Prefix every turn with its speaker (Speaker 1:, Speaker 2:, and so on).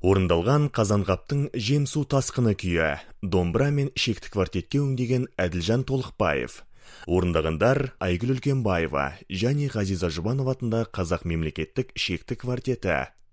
Speaker 1: Орындалған Қазанғаптың Жем су тасқыны күйі, домбыра мен шекті квартетке өңдеген Әділжан Толықбаев. Орындағандар Айгүл Үлкенбаева және Ғазиза Жұбанова атындағы Қазақ мемлекеттік шекті квартеті.